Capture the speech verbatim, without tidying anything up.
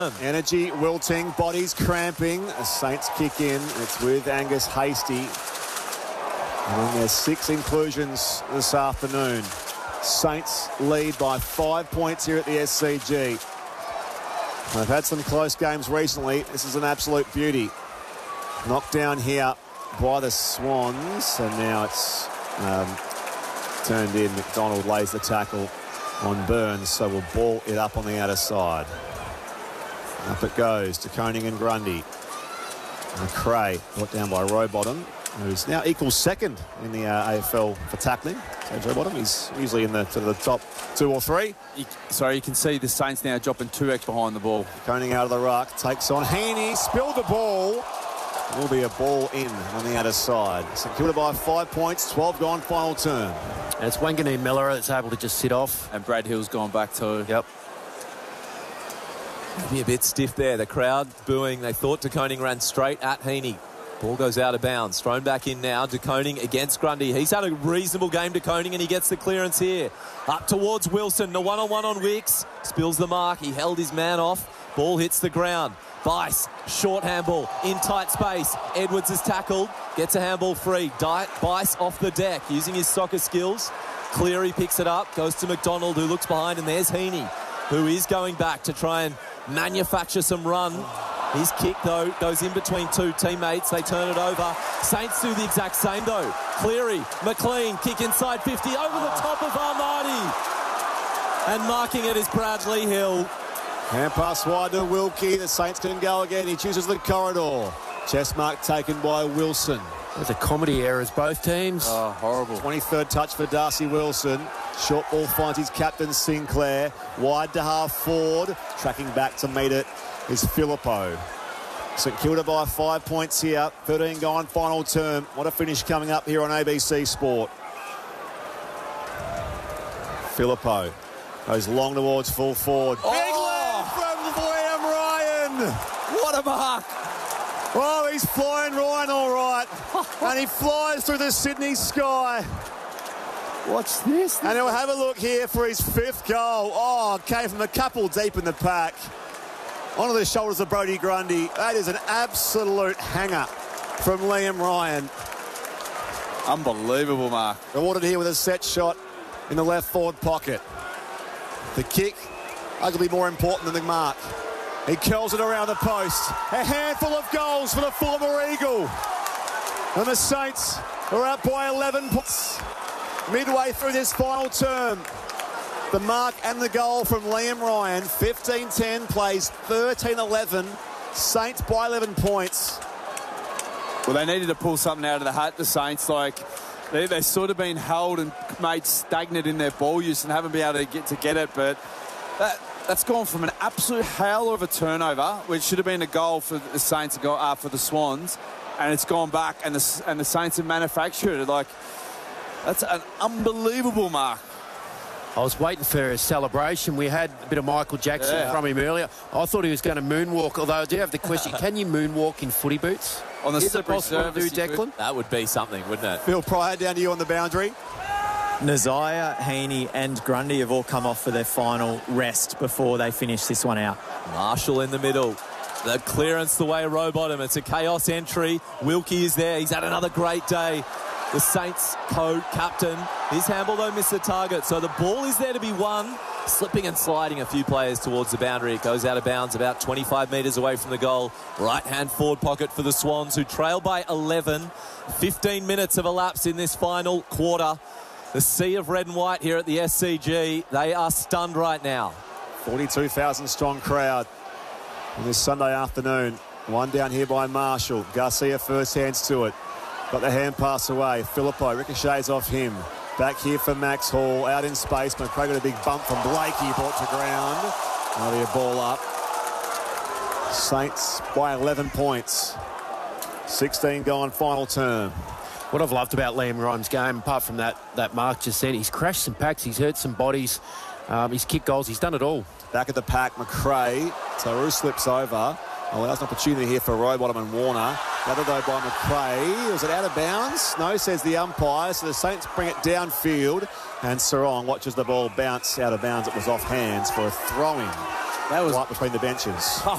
Energy wilting, bodies cramping. The Saints kick in. It's with Angus Hastie. And then there's six inclusions this afternoon. Saints lead by five points here at the S C G. They've had some close games recently. This is an absolute beauty. Knocked down here by the Swans, and now it's um, turned in. McDonald lays the tackle on Burns, so we'll ball it up on the outer side. Up it goes to Koning and Grundy. McRae brought down by Rowbottom, who's now equals second in the uh, A F L for tackling. So Rowbottom, he's usually in the to the top two or three. You, sorry, you can see the Saints now dropping two X behind the ball. Koning out of the ruck, takes on Heaney, spilled the ball. Will be a ball in on the outer side. St Kilda by five points, twelve gone, final term. And it's Wanganeen Miller that's able to just sit off. And Brad Hill's gone back too. Yep. Maybe a bit stiff there. The crowd booing. They thought De Koning ran straight at Heaney. Ball goes out of bounds. Thrown back in now. De Koning against Grundy. He's had a reasonable game, De Koning, and he gets the clearance here. Up towards Wilson. The one-on-one on Wicks. Spills the mark. He held his man off. Ball hits the ground. Bice, short handball, in tight space. Edwards is tackled. Gets a handball free. Di Bice off the deck, using his soccer skills. Cleary picks it up. Goes to McDonald, who looks behind, and there's Heaney, who is going back to try and manufacture some run. His kick, though, goes in between two teammates. They turn it over. Saints do the exact same, though. Cleary, McLean, kick inside fifty, over the top of Armani. And marking it is Bradley Hill. Hand pass wide to Wilkie. The Saints can go again. He chooses the corridor. Chest mark taken by Wilson. There's a comedy errors, both teams. Oh, horrible. twenty-third touch for Darcy Wilson. Short ball finds his captain Sinclair. Wide to half forward. Tracking back to meet it is Filippo. St Kilda by five points here. thirteen gone, final term. What a finish coming up here on A B C Sport. Filippo goes long towards full forward. Oh. Big left from Liam Ryan. What a mark. Oh, he's flying Ryan all right. And he flies through the Sydney sky. Watch this. And he'll have a look here for his fifth goal. Oh, came from a couple deep in the pack. Onto the shoulders of Brodie Grundy. That is an absolute hanger from Liam Ryan. Unbelievable, Mark. Rewarded here with a set shot in the left forward pocket. The kick, arguably more important than the mark. He curls it around the post. A handful of goals for the former Eagle. And the Saints are up by eleven points. Midway through this final term. The mark and the goal from Liam Ryan. fifteen ten plays thirteen eleven. Saints by eleven points. Well, they needed to pull something out of the hat, the Saints. Like, they, they've sort of been held and made stagnant in their ball use and haven't been able to get to get it. But that, that's gone from an absolute howler of a turnover, which should have been a goal for the Saints, uh, for the Swans, and it's gone back, and the, and the Saints have manufactured it. Like, that's an unbelievable mark. I was waiting for a celebration. We had a bit of Michael Jackson Yeah. from him earlier. I thought he was going to moonwalk, although I do have the question, can you moonwalk in footy boots? On the Is it slippery possible to do, surface, you Declan? That would be something, wouldn't it? Phil Pryor down to you on the boundary. Nazaya, Heaney and Grundy have all come off for their final rest before they finish this one out. Marshall in the middle. The clearance the way Rowbottom. It's a chaos entry. Wilkie is there. He's had another great day. The Saints co-captain. His handball, though, missed the target. So the ball is there to be won. Slipping and sliding a few players towards the boundary. It goes out of bounds about twenty-five metres away from the goal. Right-hand forward pocket for the Swans, who trail by eleven. fifteen minutes have elapsed in this final quarter. The sea of red and white here at the S C G. They are stunned right now. forty-two thousand strong crowd on this Sunday afternoon. One down here by Marshall. Garcia first hands to it. Got the hand pass away. Filippo ricochets off him. Back here for Max Hall. Out in space. McRae got a big bump from Blakey. Brought to ground. Now the ball up. Saints by eleven points. sixteen gone, final term. What I've loved about Liam Ryan's game, apart from that, that Mark just said, he's crashed some packs, he's hurt some bodies, um, he's kicked goals, he's done it all. Back at the pack, McRae. Taru slips over. Allows an opportunity here for Rowbottom and Warner. Gathered though by McRae. Was it out of bounds? No, says the umpire. So the Saints bring it downfield. And Sarong watches the ball bounce out of bounds. It was off hands for a throw-in That was right between the benches.